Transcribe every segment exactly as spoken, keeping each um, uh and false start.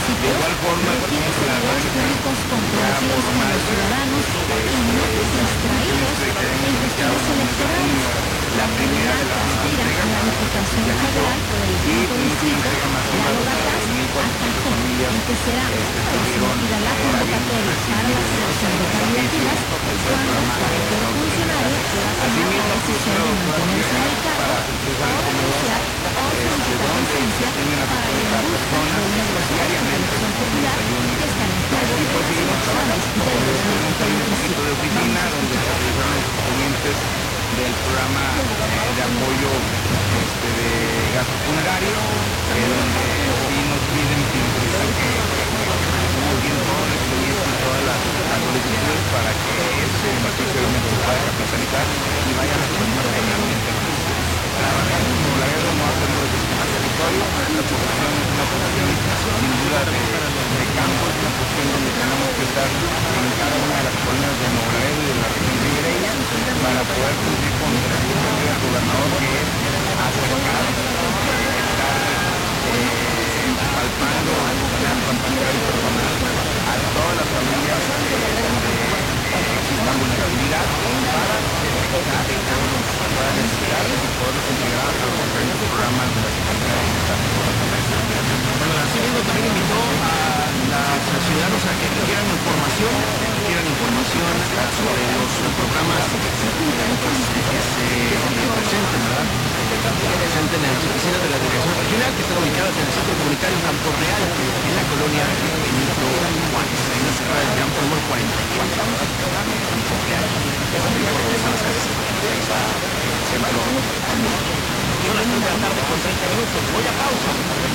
De igual forma, requiere tenemos la servidores públicos comprometidos con los ciudadanos y no distraídos en cuestiones electorales. La la primera autoridad de las dos aspira a entregas la a Diputación ya Federal por el y quinto una distrito, entrega masiva Lalo de Gataz, mil cuatrocientas Atajo, familias en que será este, pudieron sometida la eh, convocatoria para la selección de candidaturas cuando cualquier funcionario pueda tomar la Asimismo, decisión de mantenerse en el cargo o renunciar o solicitar licencia para ir en busca de una de las áreas de elección popular que están en juego en las elecciones del dos mil veinticinco. de oficina donde se realizaron los expedientes del programa eh, de apoyo este, de gasto funerario, eh, donde sí nos piden priorizar que estemos viendo todo el expediente y todas las, las solicitudes para que ese posteriormente se pueda capitalizar y vaya a las personas que realmente lo necesitan. Trabajar como la guerra no hacemos desde el territorio, nuestra posición es una posición sin duda de, de campo, es una posición donde tenemos que estar en cada una de las colonias de Nuevo Laredo y de la región de Mireya para poder cumplir con el objetivo del gobernador, que es acercar, estar eh, palpando la capacidad personal a todas las familias donde exista vulnerabilidad para evitar que puedan necesitar y poderlos integrar a los diferentes programas de la Secretaría de Bienestar. Bueno, asimismo también invitó a los ciudadanos a que quieran información, que quieran información sobre los programas pues, que se presenten, ¿verdad? Que presenten en las oficinas de la Delegación Regional, que están ubicadas en el Centro Comunitario Campo Real, en la colonia Benito Juárez, en la cerrada del Gran Número cuarenta y cuatro. Campo Real. Son las casas se valora. Son las tres de la tarde con treinta minutos. Voy a pausa.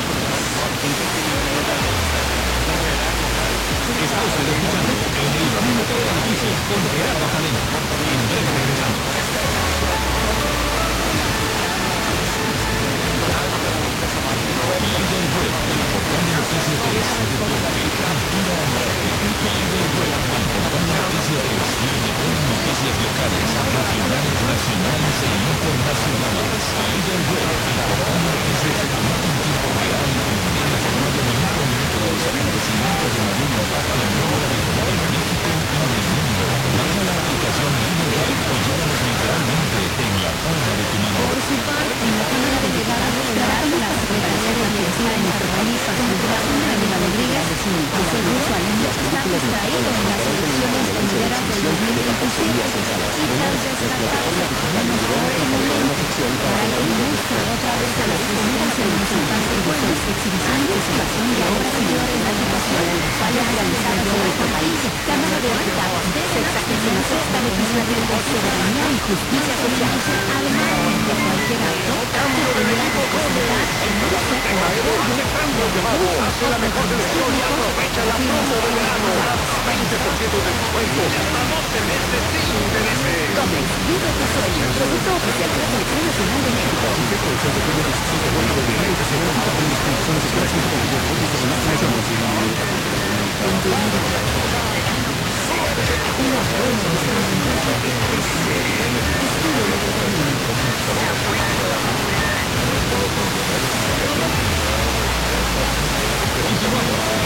Está usted escuchando en el Minuto de Noticias con Gerardo Jaleno. En breve regresamos. Líder Web, el portal de noticias de este deporte, Cultura Norte. Líder Web, el portal de noticias de las mejores noticias locales, regionales, nacionales e internacionales. Líder Web, el portal de noticias que transmite en tiempo real y de la forma de minuto a minuto de los acontecimientos de mayor impacto en Nuevo Laredo, en México y en el mundo. Baja la aplicación Líder Web y llévanos literalmente en la palma de tu mano. Por su parte, en la Cámara de Diputados Federal, la Secretaría de Bienestar en el país, Nicolás Medina Rodríguez, aseguró que están distraídos en las elecciones venideras del dos mil veintisiete y tras descartarse de nuestro momento para ir en busca otra vez de la presidencia municipal de Puebla, exhibición y participación de obras mayores de agitación en las fallas realizadas en nuestro país. Cámara de Diputados de sexagésima sexta legislatura de Soberanía y Justicia Social, además de cualquier acto que pudiera representar el no ser o apoyo de usos la mejor selección y aprovecha la promo del verano. veinte por ciento de descuento y hasta doce meses sin intereses. Comex, vive tu sueño, producto oficial de la Selección Nacional de México.